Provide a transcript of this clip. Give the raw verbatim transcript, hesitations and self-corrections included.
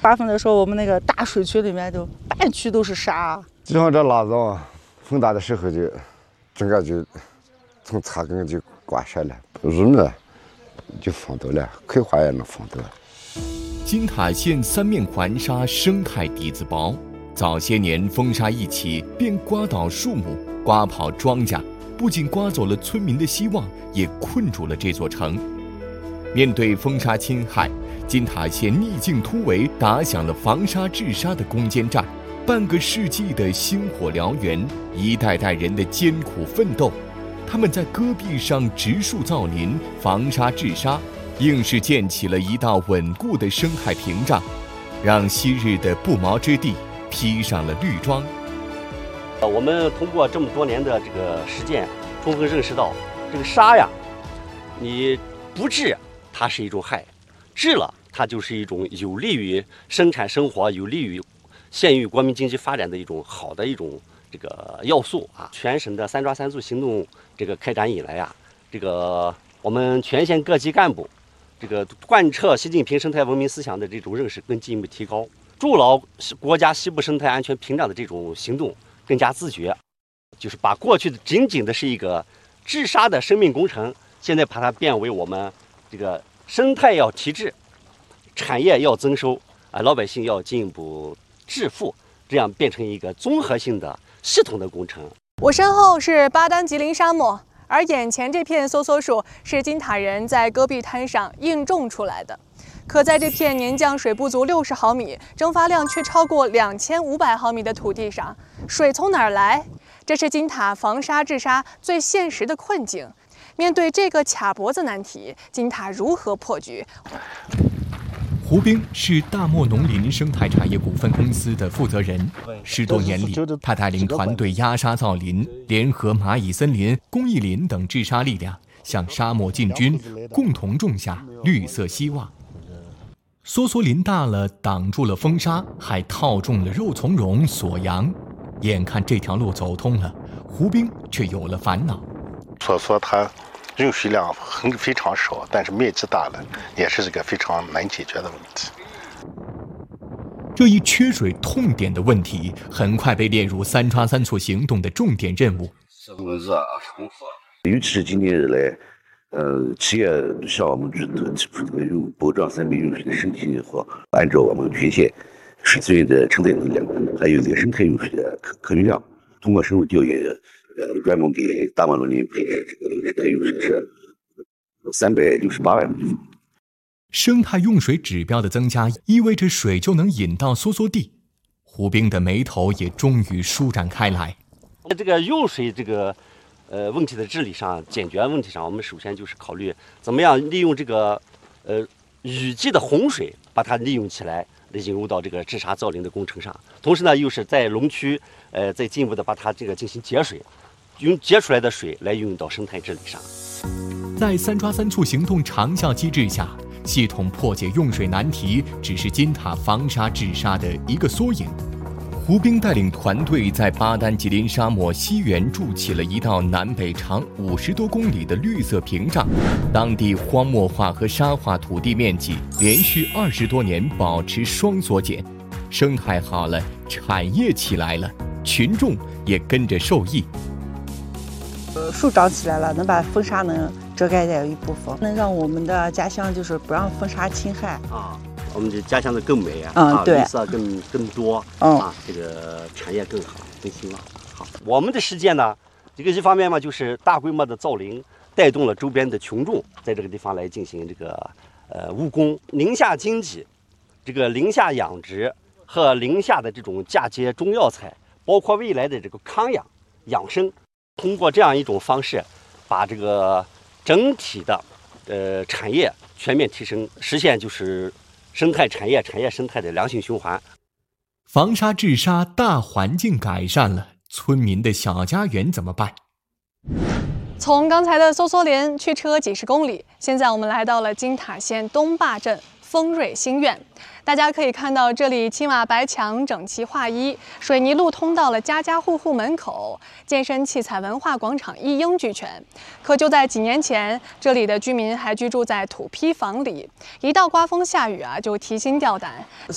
刮风的时候，我们那个大水渠里面就半区都是沙。 就像这腊肠，风大的时候就整个就从擦根就刮下来，人呢就放到了，葵花也能放到。 金塔县三面环沙，生态底子薄，早些年风沙一起便刮倒树木，刮跑庄稼，不仅刮走了村民的希望，也困住了这座城。面对风沙侵害，金塔县逆境突围，打响了防沙治沙的攻坚战。半个世纪的星火燎原，一代代人的艰苦奋斗，他们在戈壁上植树造林，防沙治沙，硬是建起了一道稳固的生态屏障，让昔日的不毛之地披上了绿装。 我们通过这么多年的这个实践，充分认识到，这个沙呀，你不治它是一种害，治了它就是一种有利于生产生活、有利于县域国民经济发展的一种好的一种这个要素啊。全省的三抓三促行动这个开展以来啊，这个我们全县各级干部这个贯彻习近平生态文明思想的这种认识更进一步提高，筑牢国家西部生态安全屏障的这种行动更加自觉，就是把过去的仅仅的是一个治沙的生命工程，现在把它变为我们这个生态要提质，产业要增收啊，老百姓要进一步致富，这样变成一个综合性的系统的工程。 我身后是巴丹吉林沙漠，而眼前这片梭梭树是金塔人在戈壁滩上硬种出来的。可在这片年降水不足六十毫米、蒸发量却超过两千五百毫米的土地上，水从哪儿来？这是金塔防沙治沙最现实的困境。面对这个卡脖子难题，金塔如何破局？ 胡兵是大漠农林生态产业股份公司的负责人，十多年里，他带领团队压沙造林，联合蚂蚁森林、公益林等治沙力量，向沙漠进军，共同种下绿色希望。梭梭林大了，挡住了风沙，还套中了肉苁蓉、锁阳。眼看这条路走通了，胡兵却有了烦恼。 梭梭它用水量很非常少，但是面积大了，也是这个非常难解决的问题。 这一缺水痛点的问题，很快被列入三抓三促行动的重点任务。 尤其是今年以来，呃，企业向我们提出这个用保障三倍用水的申请和按照我们全县水资源的承载能量，还有这个生态用水的可可用量，通过深入调研，呃，专门给大漠农林配置这个生态用水是三百六十八万亩。 生态用水指标的增加，意味着水就能引到梭梭地。胡兵的眉头也终于舒展开来。 这个用水这个呃问题的治理上、解决问题上，我们首先就是考虑怎么样利用这个呃雨季的洪水，把它利用起来，引入到这个治沙造林的工程上。同时呢，又是在农区呃再进一步的把它这个进行节水，用节出来的水来运用到生态治理上。 在三抓三促行动长效机制下，系统破解用水难题只是金塔防沙治沙的一个缩影。胡兵带领团队在巴丹吉林沙漠西缘筑起了一道南北长五十多公里的绿色屏障，当地荒漠化和沙化土地面积连续二十多年保持双缩减，生态好了，产业起来了，群众也跟着受益。 呃，树长起来了，能把风沙能遮盖掉一部分，能让我们的家乡就是不让风沙侵害啊。我们的家乡的更美啊， 嗯，对， 绿色更更多， 嗯啊，这个产业更好，更兴旺。好，我们的实践呢，这个一方面嘛，就是大规模的造林，带动了周边的群众在这个地方来进行这个呃务工，宁夏经济，这个宁夏养殖和宁夏的这种嫁接中药材，包括未来的这个康养养生，通过这样一种方式，把这个整体的呃产业全面提升，实现就是生态产业、产业生态的良性循环。 防沙治沙大环境改善了，村民的小家园怎么办？ 从刚才的梭梭林驱车几十公里，现在我们来到了金塔县东坝镇丰瑞新苑。大家可以看到，这里青瓦白墙整齐划一，水泥路通到了家家户户门口，健身器材文化广场一应俱全。可就在几年前，这里的居民还居住在土坯房里，一到刮风下雨啊，就提心吊胆。